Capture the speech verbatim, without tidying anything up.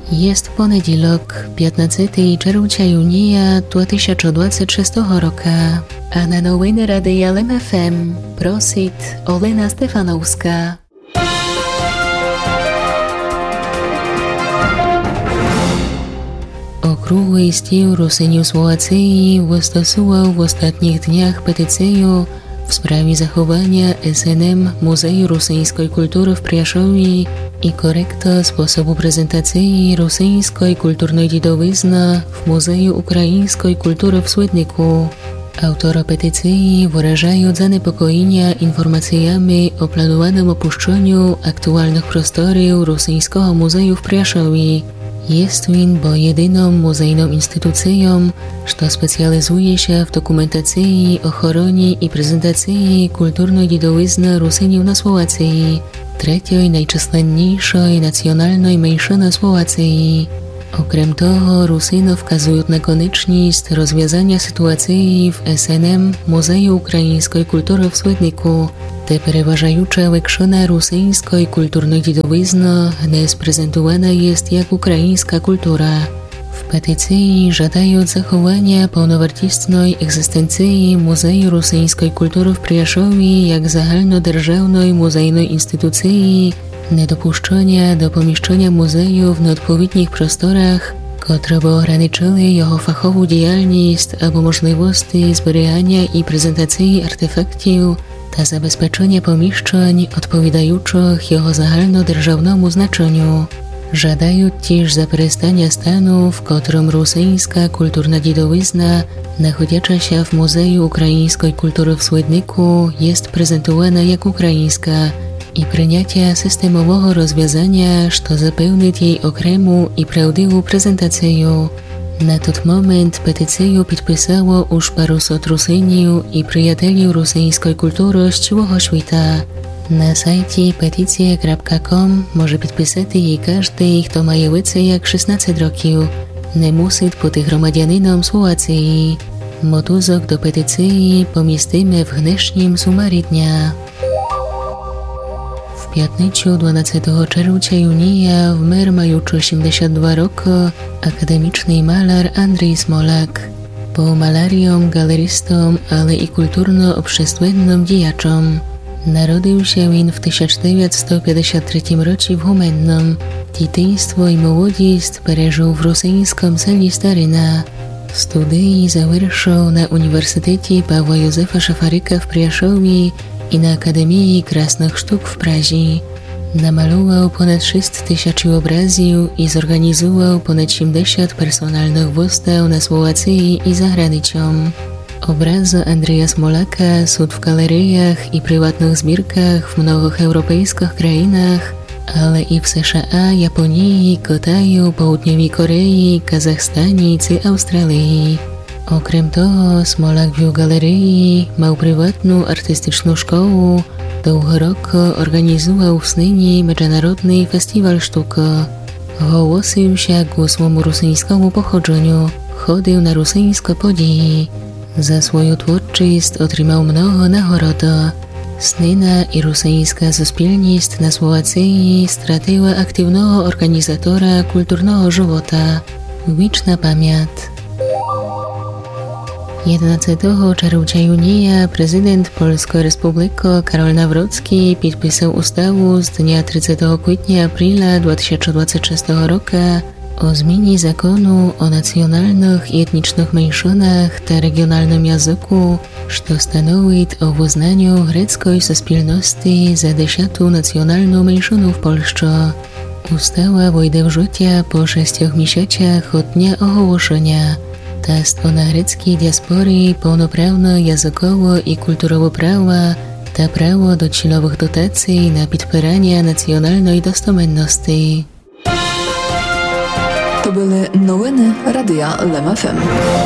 Jest poniedziałek, piętnastego czerwca junia dwa tysiące dwudziestego szóstego roku, a na nowiny Radia L M F M prosi Olena Stefanowska. Okrągły stół Rusyniów Słowacji wystosował w ostatnich dniach petycję w sprawie zachowania S N M Muzeum Rosyjskiej Kultury w Przyjaszowie i korekta sposobu prezentacji rosyjskiej kulturnej dziedziny w Muzeum Ukraińskiej Kultury w Swedniku. Autora petycji wyrażają zaniepokojenie informacjami o planowanym opuszczeniu aktualnych prostorów rosyjskiego muzeum w Przyjaszowie. Jest on bo jedyną muzejną instytucją, która specjalizuje się w dokumentacji, ochronie i prezentacji kulturnej dziedziny Rusyniów na Słowacji, trzeciej najczyslenniejszej nacjonalnej mniejszyny Słowacji. Okrem tego Rusynów wskazują na konieczność rozwiązania sytuacji w S N M Muzeum Ukraińskiej Kultury w Swedniku, te przeważająca większość rosyjskiej kulturnej dziedziny dnes prezentowana jest jak ukraińska kultura. W petycji żadają zachowania pełnowartościowej egzystencji Muzeum Rosyjskiej Kultury w Przyjaszowie jak zahalnodержавnej muzejnej instytucji, niedopuszczenia do pomieszczenia muzeów na odpowiednich prostorach, które by ograniczyły jego fachową działalność albo możliwości zbierania i prezentacji artefaktów, ta zabezpieczenia pomieszczeń odpowiadających jego zahalnodержавному znaczeniu. Żadają też zaprzestania stanu, w którym rosyjska kulturna dziedzina, znajdąca się w Muzeum Ukraińskiej Kultury w Swedniku, jest prezentowana jak ukraińska, i przyjęcia systemowego rozwiązania, które zapewni jej okremu i prawdziwą prezentację. Na ten moment petycję podpisało już paruset Rusynów i przyjaciół rosyjskiej kultury z całego świata. Na sajcie petycja kropka com może podpisać jej każdy, kto ma więcej jak szesnaście roków. Nie musi być gromadianinom Słowacji. Motuzok do petycji pomieścimy w dnešním sumarii dnia. W piątnicę dwunastego czerwca junia wmer mający osiemdziesiąt dwa roku akademiczny malarz Andrzej Smolak. Był malarią, galerystą, ale i kulturno-obszestwennym działaczem. Narodził się on w tysiąc dziewięćset pięćdziesiątym trzecim roku w Humennom. Dzieciństwo i młodość przeżył w rosyjskim seli Staryna. Studia zakończył na Uniwersytecie Pawła Józefa Szafaryka w Przyjaszowie i na Akademii Krasnych Sztuk w Pradze. Namalował ponad sześć tysięcy obrazów i zorganizował ponad siedemdziesiąt personalnych wystaw na Słowacji i za granicą. Obrazy Andrzeja Smolaka są w galeriach i prywatnych zbiorkach w mnogich europejskich krajach, ale i w S Z A, Japonii, Kitaju, Południowej Korei, Kazachstanie i Australii. Okrem tego Smolak wiół galerii, miał prywatną artystyczną szkołę, długo roku organizował w Snynie międzynarodny festiwal sztuki. Głosił się głosowemu rosyjskiemu pochodzeniu, chodził na rosyjskie podії. Za swoją twórczość otrzymał mnogo nagród. Snyna i rosyjska społeczność na Słowacji straciła aktywnego organizatora kulturnego żywota. Wieczna pamięć. jedenastego czerwca junia prezydent Polskiej Republiki Karol Nawrocki podpisał ustawę z dnia trzydziestego kwietnia aprila dwa tysiące dwudziestego szóstego roku o zmianie zakonu o nacjonalnych i etnicznych mniejszynach ta regionalnym języku, co stanowi o uznaniu greckiej społeczności za dziesiątą nacjonalną mniejszynę w Polsce. Ustawa wejdzie w życie po sześciu miesiącach od dnia ogłoszenia. Ta strona greckiej diaspory pełnoprawne językowo i kulturowo prawa, ta prawo do celowych dotacji na podpieranie nacjonalnej dostępności. To były nowiny Radia L M F M.